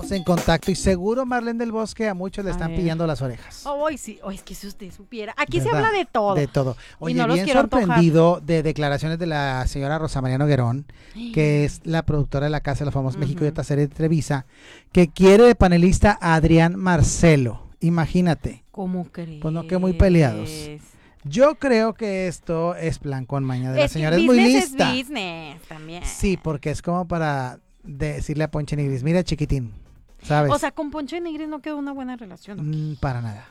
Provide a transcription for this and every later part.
Estamos en contacto y seguro Marlene del Bosque a muchos le están pillando las orejas. Sí, es que si usted supiera. Aquí ¿verdad? se habla de todo. De todo. Oye, no bien sorprendido de declaraciones de la señora Rosa María Noguerón, que es la productora de La Casa de los Famosos México y otra serie de Televisa, que quiere de panelista a Adrián Marcelo. Imagínate. ¿Cómo crees? Pues no, que muy peleados. Yo creo que esto es plan con maña de la señora. Es muy lista. Es business también. Sí, porque es como para decirle a Poncho Nigris, mira chiquitín, ¿sabes? O sea, con Poncho Nigris no quedó una buena relación. Para nada.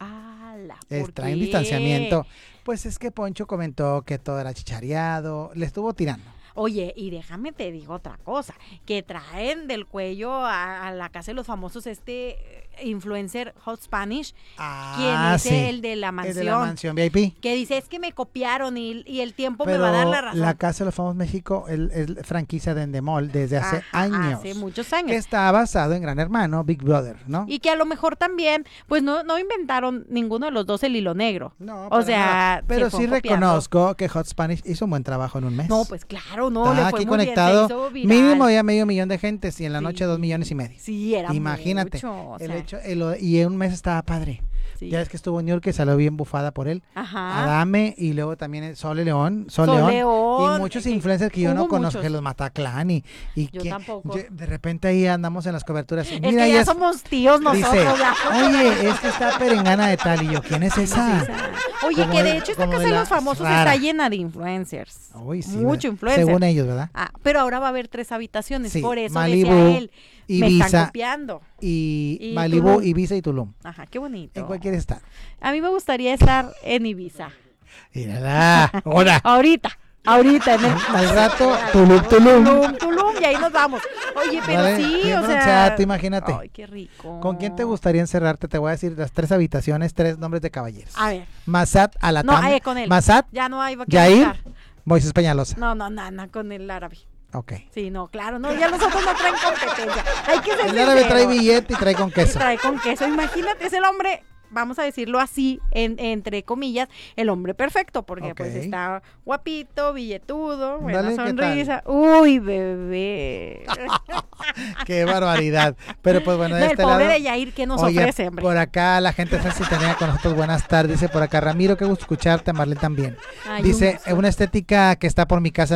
¿Por Traen qué? distanciamiento. Pues es que Poncho comentó que todo era chichareado, le estuvo tirando. Oye, y déjame te digo otra cosa, que traen del cuello a La Casa de los Famosos influencer Hot Spanish, quien es el de la mansión. El de la mansión VIP. Que dice, es que me copiaron y el tiempo me va a dar la razón. La Casa de los Famosos México es franquicia de Endemol desde hace años. Hace muchos años. Que está basado en Gran Hermano, Big Brother, ¿no? Y que a lo mejor también, pues no inventaron ninguno de los dos el hilo negro. No, o sea, no. Pero sí reconozco que Hot Spanish hizo un buen trabajo en un mes. No, pues claro, no, le fue aquí muy conectado, bien, se hizo viral. mínimo ya 500,000 de gente, y en la noche 2,5 millones. Sí, era imagínate, mucho, y en un mes estaba padre. Sí. Ya es que estuvo en New York, que salió bien bufada por él. Adame, y luego también Sol León. Y muchos influencers que yo no conozco, que los Mataclan y yo que tampoco. De repente ahí andamos en las coberturas. Y mira, ya somos tíos nosotros. Dice, oye, es que está perengana de tal, y yo, ¿quién es esa? Oye, que de hecho esta Casa de los Famosos está llena de influencers. Mucho influencer. Según ellos, ¿verdad? Pero ahora va a haber 3 habitaciones, por eso Malibu, decía él, Ibiza, me están copiando. Y Malibu, Tulum. Ibiza y Tulum. Ajá, qué bonito. ¿En cuál quieres estar? A mí me gustaría estar en Ibiza. Mírala, ahora. Ahorita en el... Al rato, Tulum, y ahí nos vamos. Oye, pero vale, sí, o sea... imagínate. Ay, qué rico. ¿Con quién te gustaría encerrarte? Te voy a decir las 3 habitaciones, 3 nombres de caballeros. A ver. Masat Alatam. No, con él. Masat. Ya no hay que Yair. buscar. Moisés Peñalosa. No, con el árabe. Ok. Sí, no, claro, no, ya nosotros no traen competencia. Hay que ser el árabe trae billete y trae con queso. Imagínate, es el hombre, vamos a decirlo así, entre comillas, el hombre perfecto, porque pues está guapito, billetudo, buena sonrisa. Uy, bebé. Qué barbaridad. Pero pues bueno, de el pobre de Yair, ¿qué nos ofrece, hombre? Por acá la gente está en sintonía con nosotros. Buenas tardes. Dice por acá, Ramiro, qué gusto escucharte, Marlene también. Dice, una estética que está por mi casa